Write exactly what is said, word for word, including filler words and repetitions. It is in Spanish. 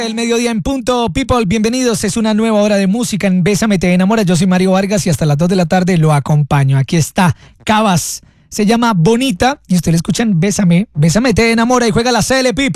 El mediodía en punto, people, bienvenidos. Es una nueva hora de música en Bésame Te Enamora. Yo soy Mario Vargas y hasta las dos de la tarde lo acompaño. Aquí está Cabas, se llama Bonita y ustedes le escuchan Bésame, Bésame Te Enamora y juega la C L, people.